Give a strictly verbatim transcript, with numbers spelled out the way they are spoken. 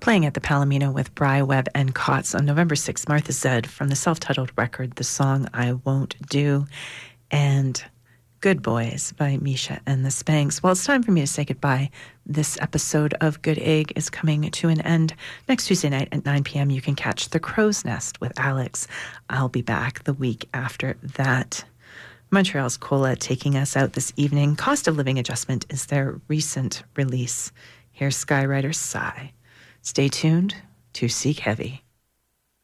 Playing at the Palomino with Bry, Webb, and Kotz on November sixth, Martha Zed from the self-titled record, The Song I Won't Do, and Good Boys by Misha and the Spanks. Well, it's time for me to say goodbye. This episode of Good Egg is coming to an end. Next Tuesday night at nine p.m. you can catch The Crow's Nest with Alex. I'll be back the week after that. Montreal's Cola taking us out this evening. Cost of Living Adjustment is their recent release. Here's Skywriter's Sigh. Stay tuned to Seek Heavy.